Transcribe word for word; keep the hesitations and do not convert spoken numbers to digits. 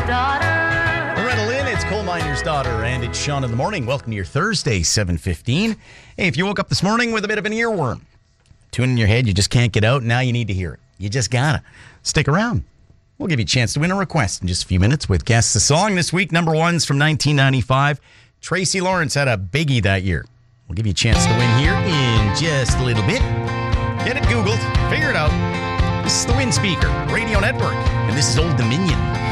daughter. Loretta Lynn, it's Coal Miner's Daughter, and it's Sean in the Morning. Welcome to your Thursday, seven fifteen. Hey, if you woke up this morning with a bit of an earworm, tune in your head, you just can't get out, now you need to hear it. You just gotta. Stick around. We'll give you a chance to win a request in just a few minutes with Guess the Song. This week, number one's from nineteen ninety-five. Tracy Lawrence had a biggie that year. We'll give you a chance to win here in just a little bit. Get it Googled. Figure it out. This is the Wind Speaker Radio Network, and this is Old Dominion.